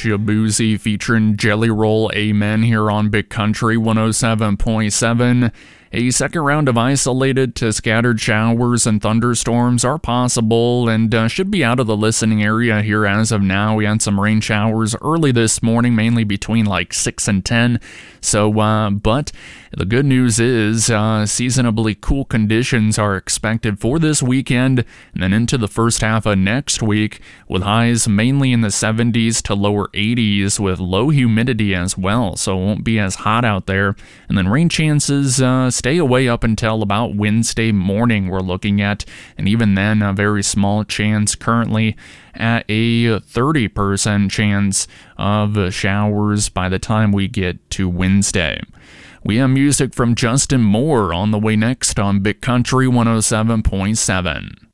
Shaboozey featuring Jelly Roll Amen here on Big Country 107.7. A second round of isolated to scattered showers and thunderstorms are possible and should be out of the listening area here as of now. We had some rain showers early this morning, mainly between like 6 and 10. So, but the good news is seasonably cool conditions are expected for this weekend and then into the first half of next week, with highs mainly in the 70s to lower 80s with low humidity as well. So it won't be as hot out there. And then rain chances stay away up until about Wednesday morning we're looking at, and even then a very small chance, currently at a 30% chance of showers by the time we get to Wednesday. We have music from Justin Moore on the way next on Big Country 107.7.